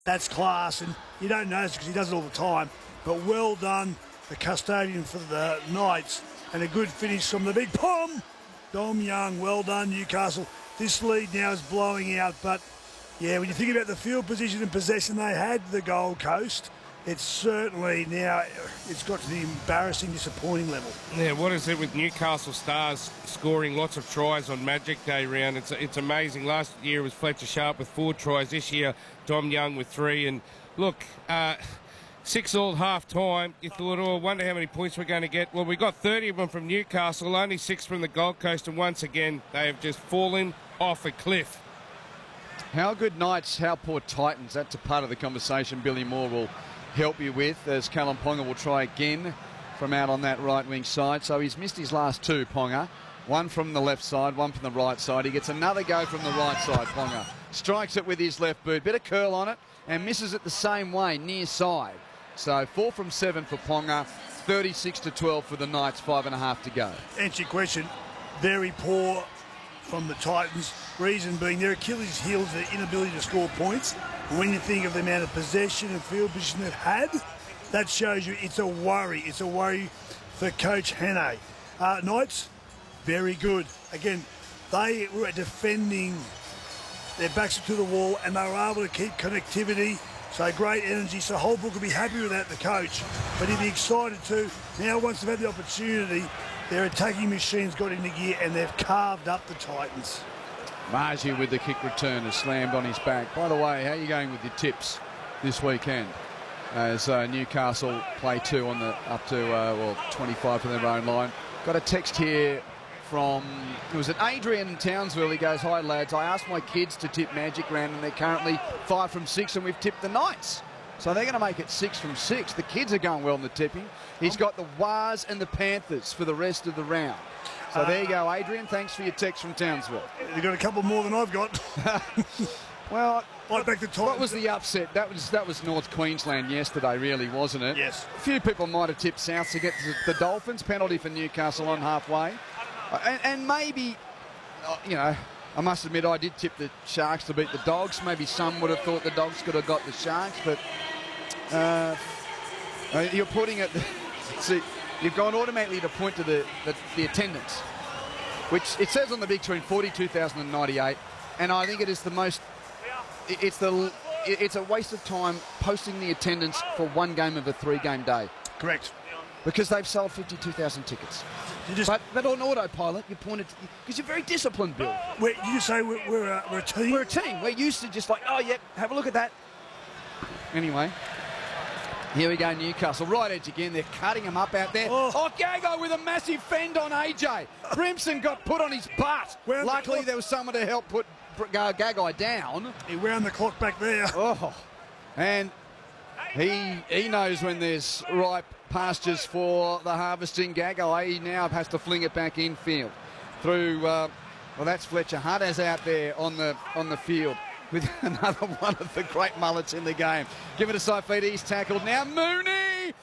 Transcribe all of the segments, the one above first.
That's class, and you don't notice because he does it all the time. But well done, the custodian for the Knights, and a good finish from the big Pom. Dom Young, well done, Newcastle. This lead now is blowing out, but yeah, when you think about the field position and possession they had, the Gold Coast, it's certainly now, it's got to the embarrassing, disappointing level. Yeah, what is it with Newcastle Stars scoring lots of tries on Magic Day round? It's amazing. Last year it was Fletcher Sharp with 4 tries. This year, Dom Young with 3. And look, 6-all half-time. You thought, oh, I wonder how many points we're going to get. Well, we got 30 of them from Newcastle, only 6 from the Gold Coast, and once again, they have just fallen off a cliff. How good Knights, how poor Titans. That's a part of the conversation Billy Moore will help you with, as Callum Ponga will try again from out on that right wing side. So he's missed his last 2, Ponga. 1 from the left side, 1 from the right side. He gets another go from the right side, Ponga. Strikes it with his left boot. Bit of curl on it and misses it the same way, near side. So 4 from 7 for Ponga. 36-12 for the Knights, 5.5 to go. Answer your question, very poor from the Titans. Reason being their Achilles heel is their inability to score points. And when you think of the amount of possession and field position they've had, that shows you it's a worry. It's a worry for Coach Hannay. Knights, very good. Again, they were defending their backs to the wall and they were able to keep connectivity. So great energy. So Holbrook will be happy with that, the coach. But he'll be excited too. Now, once they've had the opportunity, their attacking machines got into gear and they've carved up the Titans. Margie with the kick return has slammed on his back. By the way, how are you going with your tips this weekend? As Newcastle play 2 on the up to 25 from their own line. Got a text here from, was it Adrian in Townsville? He goes, hi lads, I asked my kids to tip Magic Round and they're currently 5 from 6 and we've tipped the Knights. So they're going to make it 6 from 6. The kids are going well in the tipping. He's got the Wars and the Panthers for the rest of the round. So there you go, Adrian. Thanks for your text from Townsville. You've got a couple more than I've got. Well, right back to Titans. What was the upset? That was North Queensland yesterday, really, wasn't it? Yes. A few people might have tipped South to get the Dolphins. Penalty for Newcastle on halfway. And maybe, you know, I must admit I did tip the Sharks to beat the Dogs. Maybe some would have thought the Dogs could have got the Sharks, but you're putting it... See, you've gone automatically to point to the attendance, which it says on the big screen 42,098, and I think it is the most. It's a waste of time posting the attendance for one game of a 3-game day. Correct. Because they've sold 52,000 tickets. But on autopilot, you pointed because you're very disciplined, Bill. You say we're a team. We're a team. We're used to just like, oh yeah, have a look at that. Anyway. Here we go, Newcastle. Right edge again. They're cutting him up out there. Oh, Gagai with a massive fend on AJ. Brimson got put on his butt. Luckily, there was someone to help put Gagai down. He wound the clock back there. Oh, and he knows when there's ripe pastures for the harvesting. Gagai, he now has to fling it back infield. Through, well, that's Fletcher. Hunters out there on the field. With another one of the great mullets in the game. Give it a Saifidi, he's tackled. Now Mooney!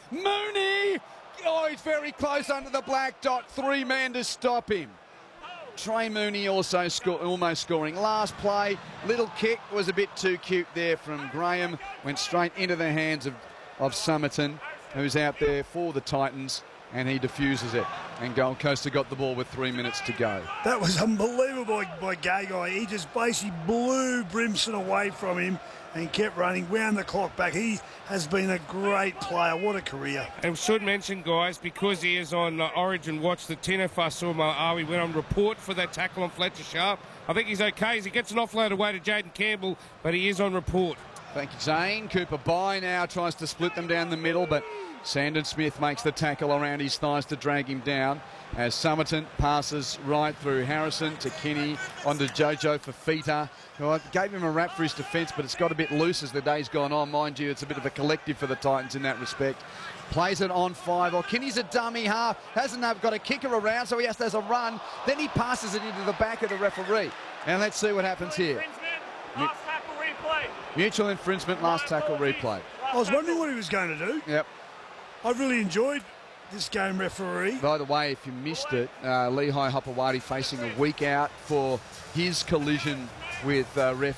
Oh, he's very close under the black dot. 3-man to stop him. Trey Mooney also almost scoring. Last play, little kick was a bit too cute there from Graham. Went straight into the hands of Somerton, who's out there for the Titans. And he diffuses it. And Gold Coast have got the ball with 3 minutes to go. That was unbelievable by Gagai. He just basically blew Brimson away from him and kept running, wound the clock back. He has been a great player. What a career. And we should mention, guys, because he is on Origin Watch, that Tino Fasuama'awi went on report for that tackle on Fletcher Sharp. I think he's okay as he gets an offload away to Jaden Campbell, but he is on report. Thank you, Zane. Cooper Bye now tries to split them down the middle, but Sandon Smith makes the tackle around his thighs to drag him down as Somerton passes right through Harrison to Kinney onto Jojo Fafita, who gave him a rap for his defence, but it's got a bit loose as the day's gone on. Mind you, it's a bit of a collective for the Titans in that respect. Plays it on 5. Oh, Kinney's a dummy half. Hasn't got a kicker around, so he has a run. Then he passes it into the back of the referee. And let's see what happens here. Last tackle replay. Mutual infringement, last tackle replay. I was wondering what he was going to do. Yep. I've really enjoyed this game, referee. By the way, if you missed it, Lehigh Hopewadi facing a week out for his collision with ref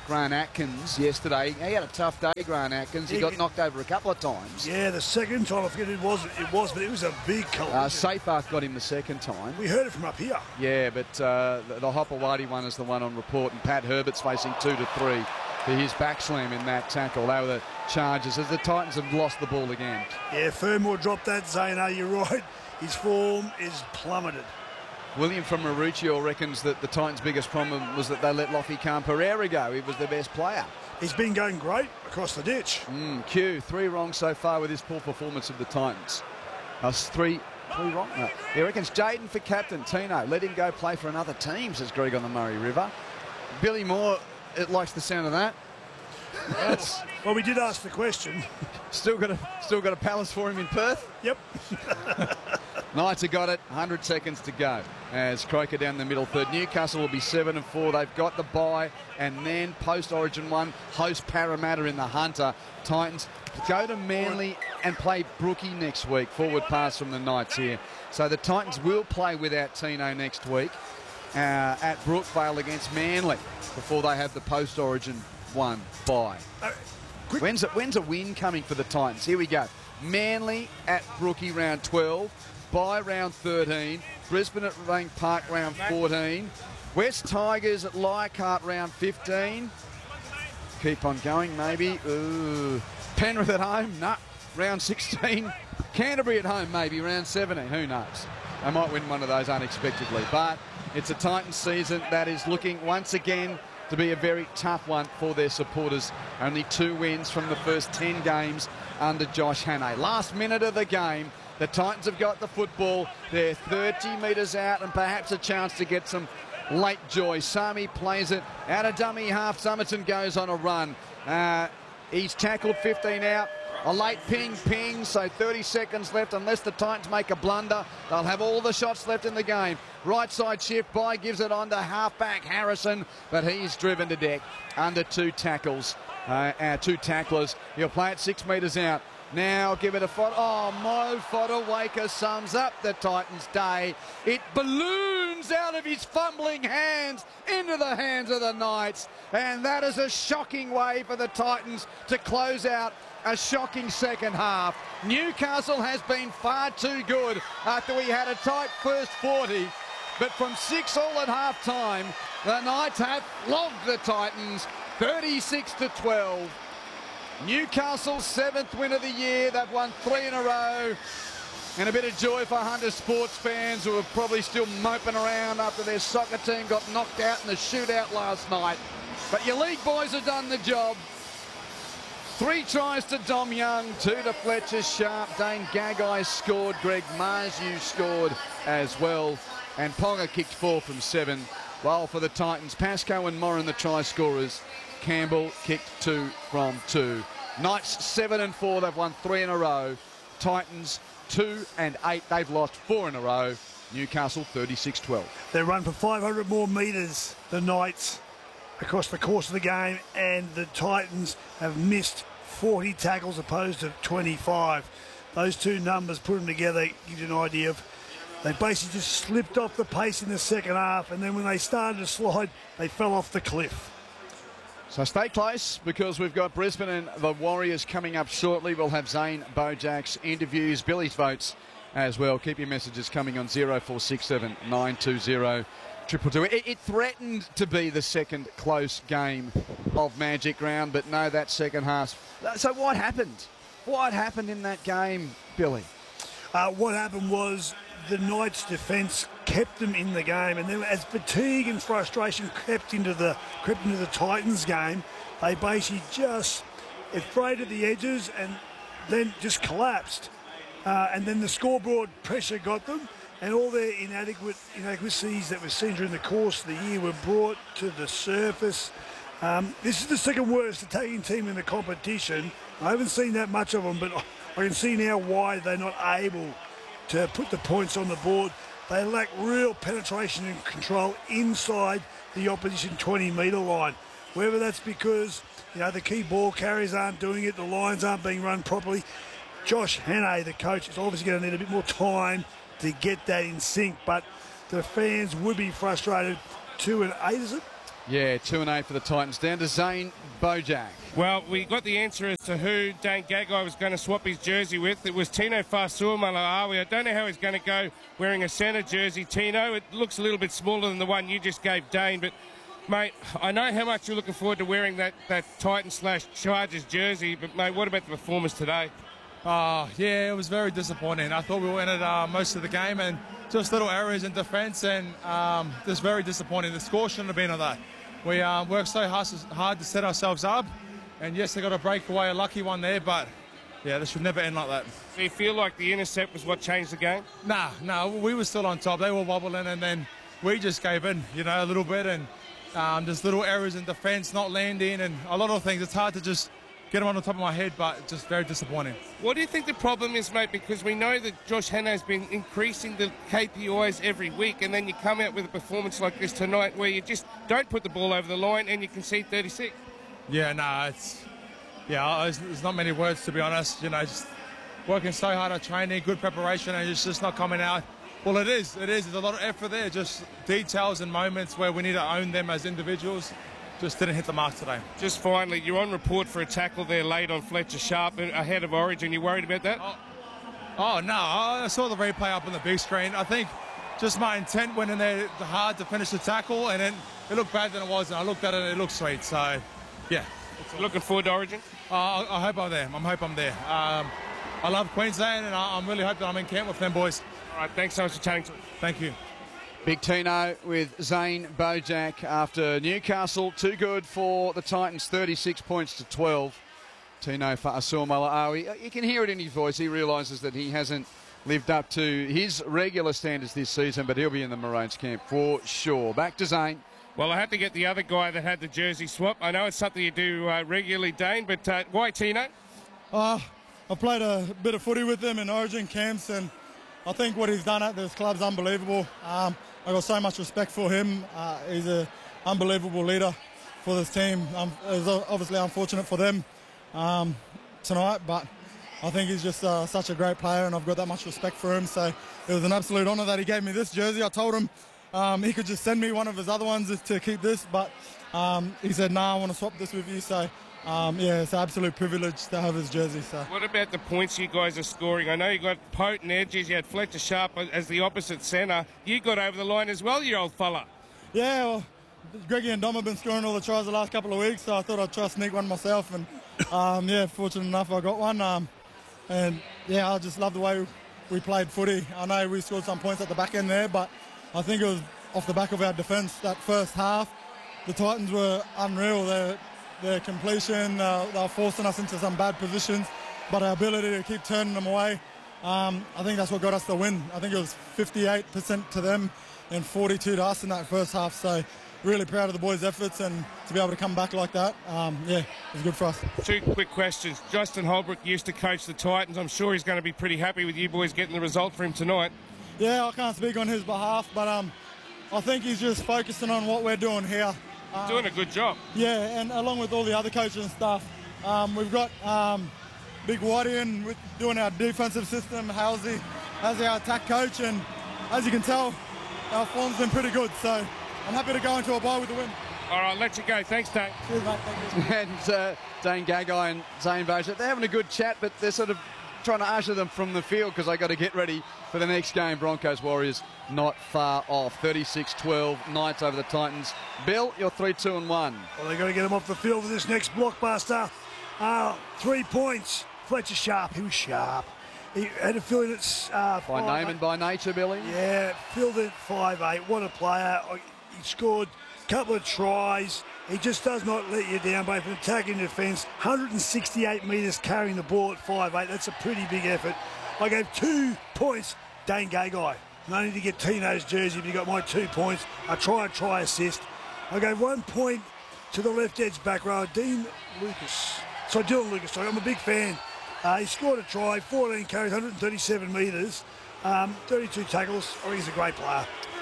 Grant Atkins yesterday. He had a tough day, Grant Atkins. He got knocked over a couple of times. Yeah, the second time, I forget who it was, but it was a big collision. Seyfarth got him the second time. We heard it from up here. Yeah, but the Hopewadi one is the one on report, and Pat Herbert's facing 2 to 3 for his back slam in that tackle. They were the Chargers as the Titans have lost the ball again. Yeah, Fermor dropped that, Zayno, you're right. His form is plummeted. William from Maroochydore reckons that the Titans' biggest problem was that they let Lockie Khan Pereira go. He was their best player. He's been going great across the ditch. Q, 3 wrong so far with his poor performance of the Titans. Three wrong. No. He reckons Jaden for captain. Tino, let him go play for another team, says Greg on the Murray River. Billy Moore, it likes the sound of that. Well, we did ask the question. Still got a palace for him in Perth. Yep. Knights have got it. 100 seconds to go as Croker down the middle third. Newcastle will be 7-4. They've got the bye, and then post-Origin 1 host Parramatta in the Hunter. Titans go to Manly and play Brookie next week. Forward pass from the Knights here. So the Titans will play without Tino next week at Brookvale against Manly before they have the post-Origin 1 bye. When's a win coming for the Titans? Here we go. Manly at Brookie round 12. By round 13, Brisbane at Lang Park round 14, West Tigers at Leichhardt round 15. Keep on going, maybe. Ooh. Penrith at home, round 16. Canterbury at home, maybe round 17. Who knows? They might win one of those unexpectedly, but it's a Titans season that is looking once again to be a very tough one for their supporters. Only 2 wins from the first 10 games under Josh Hannay. Last minute of the game, the Titans have got the football. They're 30 metres out and perhaps a chance to get some late joy. Sami plays it out of dummy half. Summerton goes on a run. He's tackled 15 out. A late ping, so 30 seconds left. Unless the Titans make a blunder, they'll have all the shots left in the game. Right side shift by, gives it on to halfback Harrison, but he's driven to deck under 2 tackles. 2 tacklers. He'll play it 6 metres out. Now give it a Fodder. Oh, Mo Fodawaker sums up the Titans' day. It balloons out of his fumbling hands into the hands of the Knights. And that is a shocking way for the Titans to close out a shocking second half. Newcastle has been far too good after we had a tight first 40. But from 6 all at half time, the Knights have flogged the Titans 36-12. Newcastle's 7th win of the year. They've won 3 in a row. And a bit of joy for Hunter sports fans who are probably still moping around after their soccer team got knocked out in the shootout last night. But your league boys have done the job. 3 tries to Dom Young, 2 to Fletcher Sharp. Dane Gagai scored. Greg Marju scored as well. And Ponga kicked 4 from 7. While for the Titans, Pascoe and Moran the try scorers. Campbell kicked 2 from 2. Knights 7-4. They've won 3 in a row. Titans 2-8. They've lost 4 in a row. Newcastle 36-12. They run for 500 more metres, the Knights, across the course of the game, and the Titans have missed 40 tackles opposed to 25. Those 2 numbers, put them together, give you an idea of they basically just slipped off the pace in the second half, and then when they started to slide, they fell off the cliff. So stay close because we've got Brisbane and the Warriors coming up shortly. We'll have Zane Bojak's interviews, Billy's votes as well. Keep your messages coming on 0467 920 222. It threatened to be the second close game of Magic Round, but no, that second half. So what happened? What happened in that game, Billy? What happened was the Knights' defence kept them in the game, and then as fatigue and frustration crept into the Titans' game, they basically just afraid at the edges and then just collapsed. And then the scoreboard pressure got them, and all their inadequacies that we've seen during the course of the year were brought to the surface. This is the second worst attacking team in the competition. I haven't seen that much of them, but I can see now why they're not able to put the points on the board. They lack real penetration and control inside the opposition 20-metre line. Whether that's because the key ball carriers aren't doing it, the lines aren't being run properly. Josh Hannay, the coach, is obviously going to need a bit more time to get that in sync, but the fans would be frustrated. 2-8, is it? Yeah, 2-8 for the Titans. Down to Zane Bojack. Well, we got the answer as to who Dane Gagai was going to swap his jersey with. It was Tino Fa'asuamaleaui. I don't know how he's going to go wearing a centre jersey, Tino. It looks a little bit smaller than the one you just gave Dane, but mate, I know how much you're looking forward to wearing that Titan/Chargers jersey, but mate, what about the performance today? Yeah, it was very disappointing. I thought we were in it most of the game, and just little errors in defence, and just very disappointing. The score shouldn't have been on that. We worked so hard to set ourselves up, and yes, they got a breakaway, a lucky one there, but yeah, this should never end like that. Do you feel like the intercept was what changed the game? Nah, we were still on top. They were wobbling, and then we just gave in, a little bit, and just little errors in defence, not landing, and a lot of things. It's hard to just get them on the top of my head, but just very disappointing. What do you think the problem is, mate? Because we know that Josh Hannah's been increasing the KPIs every week, and then you come out with a performance like this tonight where you just don't put the ball over the line and you concede 36. Yeah, there's not many words, to be honest. Just working so hard at training, good preparation, and it's just not coming out. Well, it is. There's a lot of effort there, just details and moments where we need to own them as individuals. Just didn't hit the mark today. Just finally, you're on report for a tackle there late on Fletcher Sharp ahead of Origin. You worried about that? Oh, no. I saw the replay up on the big screen. I think just my intent went in there hard to finish the tackle, and then it looked bad than it was, and I looked at it and it looked sweet. So, yeah. Looking forward to Origin? I hope I'm there. I love Queensland, and I'm really hoping I'm in camp with them boys. All right, thanks so much for chatting to us. Thank you. Big Tino with Zane Bojack after Newcastle. Too good for the Titans, 36 points to 12. Tino Fa'asuamaleaui. You can hear it in his voice. He realises that he hasn't lived up to his regular standards this season, but he'll be in the Maroons camp for sure. Back to Zane. Well, I had to get the other guy that had the jersey swap. I know it's something you do regularly, Dane, but why Tino? I played a bit of footy with him in Origin camps, and I think what he's done at this club's unbelievable. I got so much respect for him. He's an unbelievable leader for this team. It was obviously unfortunate for them tonight, but I think he's just such a great player, and I've got that much respect for him. So it was an absolute honour that he gave me this jersey. I told him he could just send me one of his other ones to keep this, but he said, "Nah, I want to swap this with you." So yeah, it's an absolute privilege to have his jersey. So. What about the points you guys are scoring? I know you got potent edges. You had Fletcher Sharp as the opposite centre. You got over the line as well, you old fella. Yeah, well, Greggy and Dom have been scoring all the tries the last couple of weeks, so I thought I'd try to sneak one myself. And yeah, fortunate enough I got one. And yeah, I just love the way we played footy. I know we scored some points at the back end there, but I think it was off the back of our defence that first half. The Titans were unreal. Their completion, they were forcing us into some bad positions, but our ability to keep turning them away, I think that's what got us the win. I think it was 58% to them and 42 to us in that first half. So really proud of the boys' efforts, and to be able to come back like that, yeah, it was good for us. Two quick questions. Justin Holbrook used to coach the Titans. I'm sure he's going to be pretty happy with you boys getting the result for him tonight. Yeah, I can't speak on his behalf, but I think he's just focusing on what we're doing here. Doing a good job. Yeah, and along with all the other coaches and stuff, we've got Big Whitey in with doing our defensive system, Halsey as our attack coach, and as you can tell, our form's been pretty good, so I'm happy to go into a bye with the win. All right, I'll let you go. Thanks, Dane. Cheers, mate. Thank you. And Dane Gagai and Zane Bojack, they're having a good chat, but they're sort of trying to usher them from the field because they got to get ready for the next game. Broncos Warriors not far off. 36-12, Knights over the Titans. Bill, you're 3-2-1. Well, they've got to get him off the field for this next blockbuster. 3 points. Fletcher Sharp, he was sharp. He had to fill in at by name and by nature, Billy. Yeah, filled in 5'8". What a player. He scored a couple of tries. He just does not let you down, both in attack and defence. 168 metres carrying the ball at 5'8". That's a pretty big effort. I gave 2 points, Dane Gagai. No need to get Tino's jersey, but he got my 2 points. I try assist. I gave 1 point to the left edge back row, Dylan Lucas. Sorry, I'm a big fan. He scored a try, 14 carries, 137 metres, 32 tackles. I think he's a great player.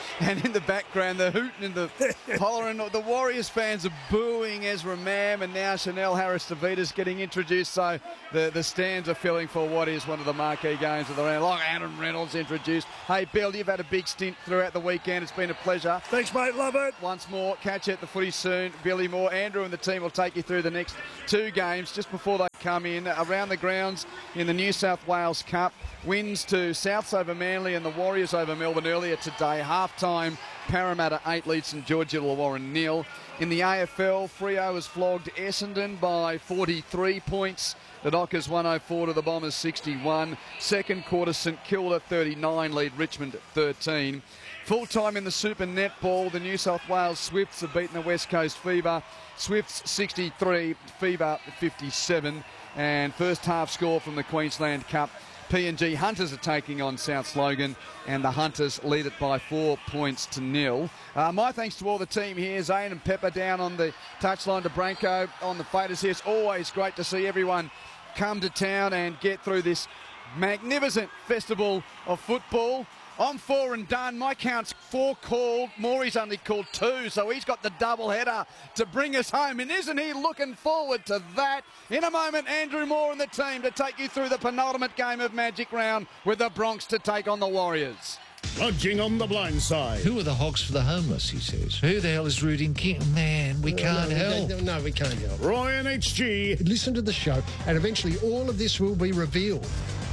And in the background, the hooting and the hollering. The Warriors fans are booing Ezra Mam, and now Chanel Harris-Davidas getting introduced. So the stands are filling for what is one of the marquee games of the round. Like Adam Reynolds introduced. Hey, Bill, you've had a big stint throughout the weekend. It's been a pleasure. Thanks, mate. Love it. Once more, catch you at the footy soon. Billy Moore, Andrew and the team will take you through the next 2 games just before they come in. Around the grounds in the New South Wales Cup. Wins to Souths over Manly and the Warriors over Melbourne earlier today. Half-time, Parramatta 8 leads St George Illawarra 0. In the AFL, Freo has flogged Essendon by 43 points. The Dockers 104 to the Bombers 61. Second quarter, St Kilda 39 lead Richmond 13. Full-time in the Super Netball, the New South Wales Swifts have beaten the West Coast Fever. Swifts 63, Fever 57. And first half score from the Queensland Cup. PNG Hunters are taking on South Logan, and the Hunters lead it by 4 points to 0. My thanks to all the team here. Zane and Pepper down on the touchline, to Branko on the faders here. It's always great to see everyone come to town and get through this magnificent festival of football. I'm 4 and done. My count's 4 called. Maury's only called 2, so he's got the double header to bring us home. And isn't he looking forward to that? In a moment, Andrew Moore and the team to take you through the penultimate game of Magic Round with the Bronx to take on the Warriors. Lodging on the blind side. Who are the hogs for the homeless, he says. Who the hell is Rooting King? Man, we can't help. No, we can't help. Ryan HG. Listen to the show, and eventually all of this will be revealed.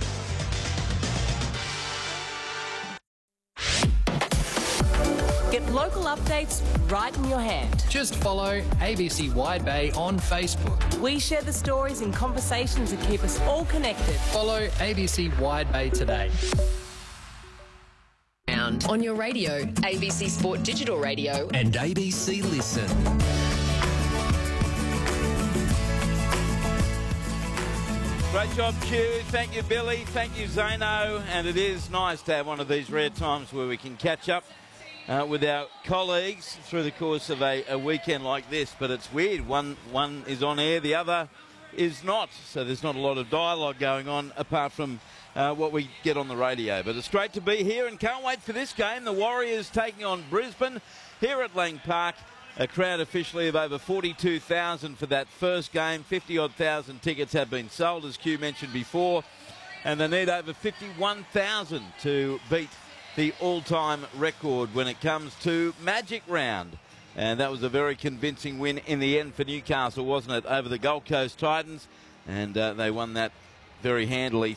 Get local updates right in your hand. Just follow ABC Wide Bay on Facebook. We share the stories and conversations that keep us all connected. Follow ABC Wide Bay today. On your radio, ABC Sport Digital Radio, and ABC Listen. Great job, Q. Thank you, Billy. Thank you, Zano. And it is nice to have one of these rare times where we can catch up with our colleagues through the course of a weekend like this. But it's weird. One is on air, the other is not. So there's not a lot of dialogue going on apart from what we get on the radio. But it's great to be here and can't wait for this game. The Warriors taking on Brisbane here at Lang Park. A crowd officially of over 42,000 for that first game. 50-odd thousand tickets have been sold, as Q mentioned before. And they need over 51,000 to beat the all-time record when it comes to Magic Round. And that was a very convincing win in the end for Newcastle, wasn't it, over the Gold Coast Titans. And they won that very handily,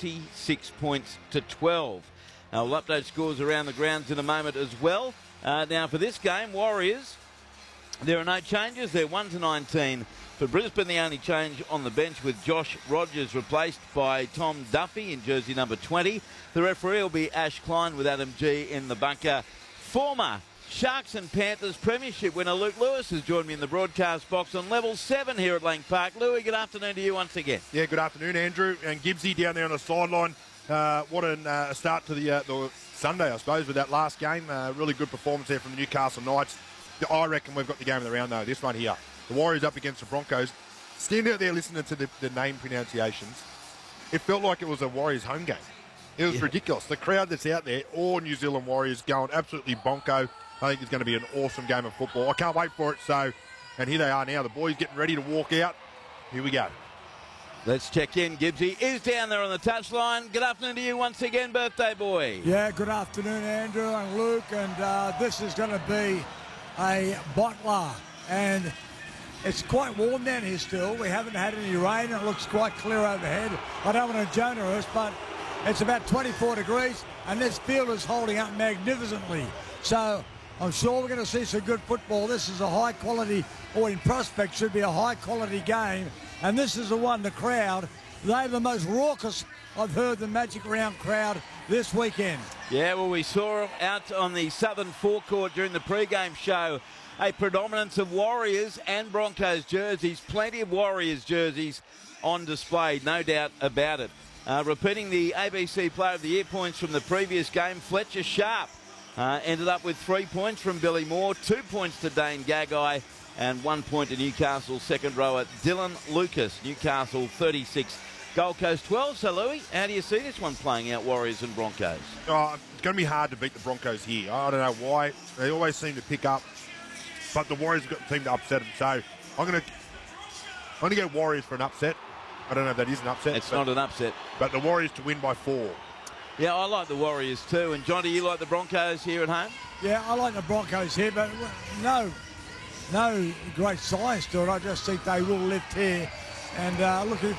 36 points to 12. We'll update scores around the grounds in a moment as well. Now for this game, Warriors, there are no changes. They're 1-19 for Brisbane. The only change on the bench with Josh Rogers replaced by Tom Duffy in jersey number 20. The referee will be Ash Klein with Adam G in the bunker. Former Sharks and Panthers premiership winner Luke Lewis has joined me in the broadcast box on level 7 here at Lang Park. Louis, good afternoon to you once again. Yeah, good afternoon, Andrew. And Gibbsy down there on the sideline. What a start to the Sunday, I suppose, with that last game. Really good performance there from the Newcastle Knights. I reckon we've got the game of the round, though, this one here. The Warriors up against the Broncos. Stand out there listening to the name pronunciations. It felt like it was a Warriors home game. It was ridiculous. The crowd that's out there, all New Zealand Warriors going absolutely bonko. I think it's going to be an awesome game of football. I can't wait for it. And here they are now. The boys getting ready to walk out. Here we go. Let's check in. Gibbsy is down there on the touchline. Good afternoon to you once again, birthday boy. Yeah, good afternoon, Andrew and Luke. And this is going to be a bottler. And it's quite warm down here still. We haven't had any rain. It looks quite clear overhead. I don't want to generous, but it's about 24 degrees. And this field is holding up magnificently. So I'm sure we're going to see some good football. This is a high quality, or in prospect should be a high quality game. And this is the one, the crowd, they're the most raucous I've heard the Magic Round crowd this weekend. Yeah, well, we saw out on the southern forecourt during the pre-game show a predominance of Warriors and Broncos jerseys. Plenty of Warriors jerseys on display, no doubt about it. Repeating the ABC Player of the Year points from the previous game, Fletcher Sharp ended up with 3 points from Billy Moore, 2 points to Dane Gagai, and 1 point to Newcastle's second rower Dylan Lucas. Newcastle 36 Gold Coast 12. So, Louis, how do you see this one playing out, Warriors and Broncos? Oh, it's going to be hard to beat the Broncos here. I don't know why. They always seem to pick up, but the Warriors have got the team to upset them. So I'm going to go Warriors for an upset. I don't know if that is an upset. It's not an upset. But the Warriors to win by 4. Yeah, I like the Warriors too. And, Johnny, you like the Broncos here at home? Yeah, I like the Broncos here, but no great science to it. I just think they will lift here. And look, if